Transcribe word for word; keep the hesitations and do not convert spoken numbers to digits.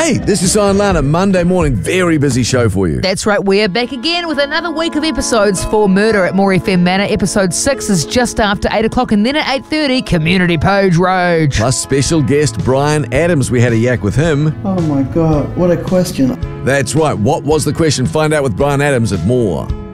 Hey, this is Sion Lana, Monday morning, very busy show for you. That's right, we're back again with another week of episodes for Murder at More F M Manor. Episode six is just after eight o'clock, and then at eight thirty, Community Page Road. Plus special guest Brian Adams, we had a yak with him. Oh my God, what a question. That's right, what was the question? Find out with Brian Adams at More.